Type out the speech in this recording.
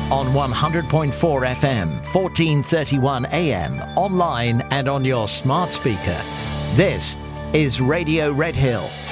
On 100.4 FM, 1431 AM, online and on your smart speaker. This is Radio Redhill.